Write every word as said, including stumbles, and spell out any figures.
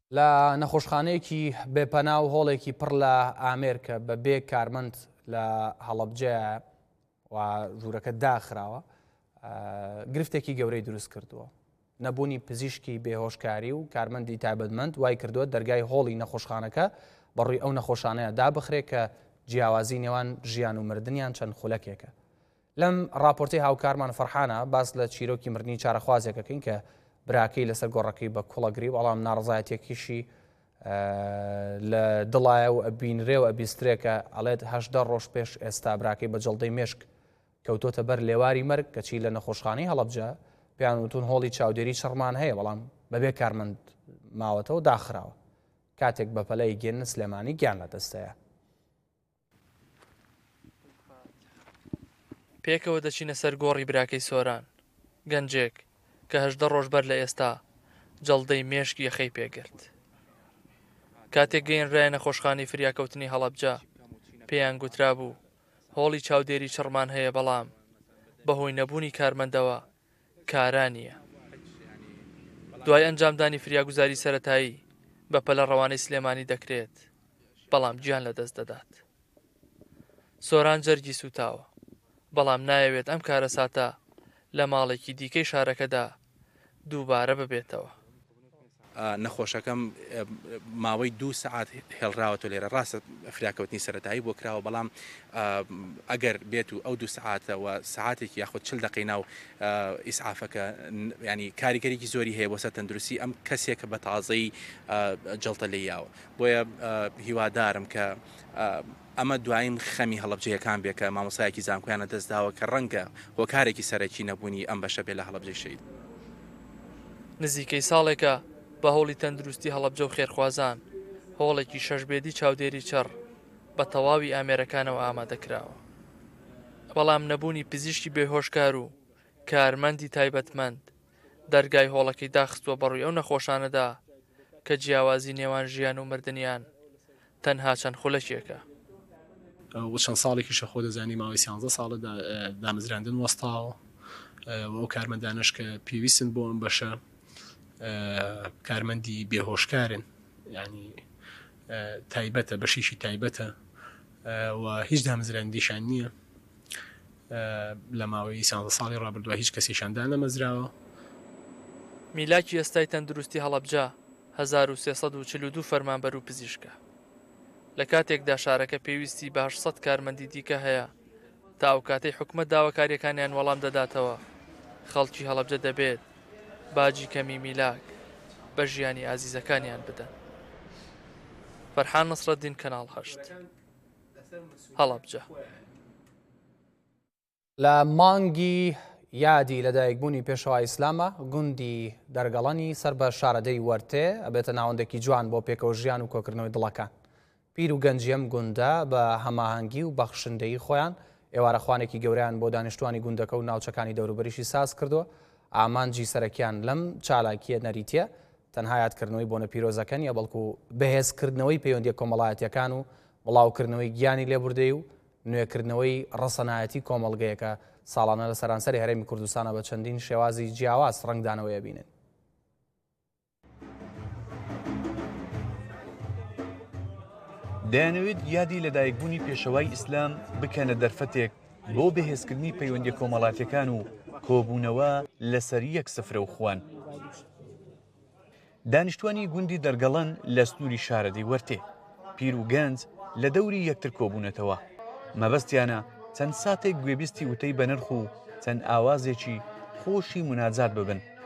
لە نەخۆشخانەیەکی بێپەنا و هۆڵێکی پڕ لە ئامێرکە بە بێ کارمەند لە هەڵەبجەیە و ژوورەکە داخراوە گرفتێکی گەورەی دروست کردووە. نەبوونی پزیشکی بێهۆشکاری و کارمەندی تایبەتمەند وای کردووە دەرگای هۆڵی نەخۆشخانەکە بەڕووی ئەو نەخۆشانەیە دابخرێت کە جیاوازی نێوان ژیان و مردنیان چەند خولەکێکە. لەم راپۆرتی هاوکارمان فەرحانە باس لە چیرۆکی مردنی چارەخوازێکەکەین کە براکەی لەسەر گۆڕەکەی بە کوڵەگری بەڵام ناڕزایەتێکیشی لە دڵایە و ئەبینرێ و ئەبیسترێکە ئەڵێت هەشدە ڕۆژ پێش ئێستا براکەی بە جەڵدەی مێشک کەوتۆتە بەر لێواری مەرگ کەچی لە نەخۆشخانەی هەڵەبجە پێیان وتون هۆڵی چاودێری شەڕمان هەیە بەڵام بەبێ کارمەند ماوەتەوە داخراوە. کاتێک بە پەلەی گێن سلێمانی گیان لە دەستەیە. پێکەوە دەچینە سەر گۆڕی براکەی سۆران گەنجێک کە هەشدە ڕۆژ بەر لە ئێستا جەڵدەی مێشکی یەخەی پێگرت. کاتێک گەیەنرایە نەخۆشخانەی فریاکەوتنی هەڵەبجە پێیان گوترا بوو هۆڵی چاودێری چڕمان هەیە بەڵام بەهۆی نەبوونی کارمەندەوە کارانیە. دوای ئەنجامدانی فریاگوزاری سەرەتایی بە پەلە ڕەوانەی سلێمانی دەکرێت بەڵام گیان لە دەست دەدات. سۆران جەرگی سوتاوە بەڵام نایەوێت ئەم کارە ساتە لە ماڵێکی دیکەی شارەکەدا دووبارە ببێتەوە. نەخۆشەکەم ماوەی دوو سعات هێڵراوەوە لێرە ڕاستە فراکەوتنی سەرەتایی بۆ کراوە بەڵام ئەگەر بێت و ئەو دوو سعاتەوە سعاتێکی یاخود چل دقەی ناو ئیسعافەکە ینی کاریگەریکی زۆری هەیە بۆ سەر تەندروستی ئەم کەسێکە بە تازەی جەڵتە لێیاوە. بۆیە هیوادارم کە ئەمە دوایم خەمی هەڵەبجەیەکان بێ کە مامۆسایەکی زانکۆیانە دەستداوە کە ڕەنگە هۆکارێکی سەرەکی نەبوونی ئەم بەشە بێ لە هەڵەبجەی شەید. نزیکەی ساڵێکە بە هۆڵی تەندروستی هەڵەبجە و خێرخوازان هۆڵێکی شەشبێدی چاودێری چڕ بە تەواوی ئامێرەکانەوە ئامادەکراوە. بەڵام نەبوونی پزیشکی بێهۆشکار و کارمەندی تایبەتمەند دەرگای هۆڵەکەی داخستووە بەڕووی ئەو نەخۆشانەدا کە جیاوازی نێوان ژیان و مردنیان تەنها چەند خولەکێکە. چەند ساڵێکیشە خۆ دەزانی ماوەی سیانزە ساڵە دامەزراندن وەستاوە ئەو کارمەندانش کە پێویستن بۆ ئەم بەشە کارمەندی بێهۆشکارن ینی تایبەتە بەشیشی تایبەتە و هیچ دامەزراندیشان نییە. لە ماوەی سیانزە ساڵی ڕابردووە هیچ کەسیشاندان نەمەزراوە. میلاکی ئێستای تەندروستی هەڵەبجە هەزار و سێسەد و چل و دوو فەرمانبەر و پزیشکە. لە کاتێکدا شارەکە پێویستی بە هەشسەد کارمەندی دیکە هەیە تا ئەو کاتەی حکومەت داواکاریەکانیان وەڵام دەداتەوە خەڵکی هەڵەبجە دەبێت باجی کەمی میلاک بە ژیانی ئازیزەکانیان بدەن. فەرحان نەسرەدین کەناڵ هەشت هەڵەبجە. لە مانگی یادی لەدایکبوونی پێشەوای ئیسلامە گوندی دەرگەڵەنی سەر بە شارەدەی وەرتێ ئەبێتە ناوەندێکی جوان بۆ پێکەوە ژیان و کۆکردنەوەی دڵەکان. پیر و گەنجیم گوندە بە هەماهەنگی و بەخشندەی خۆیان ئێوارەخوانێکی گەوریان بۆ دانیشتوانی گوندەکە و ناوچەکانی دەوروبەریشی ساز کردووە. ئامانجی سەرەکیان لەم چالاکیە نەریتە تەنها یادکردنەوەی بۆنە پیرۆزەکە نیە بەڵکو بەهێزکردنەوەی پەیوەندیە کۆمەڵایەتیەکان و بڵاوکردنەوەی گیانی لێبوردەی و نوێکردنەوەی ڕەسەنایەتی کۆمەڵگەیەکە ساڵانە لە سەرانسەری هەرێمی کوردستانە بە چەندین شێوازی جیاواز ڕنگدانەوەی بینن. دەیانەوێت یادی لەدایکبوونی پێشەوای ئیسلام بکەنە دەرفەتێک بۆ بەهێزکردنی پەیوەندیە کۆمەڵاتیەکان و کۆبوونەوە لەسەر یەک سفرە و خوان. دانیشتوانی گوندی دەرگەڵەن لە سنووری شارەدەی وەرتێ پیر و گەنج لە دەوری یەکتر کۆبوونەتەوە. مەبەستیانە چەند ساتێک گوێبیستی وتەی بەنرخ و چەند ئاوازێکی خۆشی مناجات ببن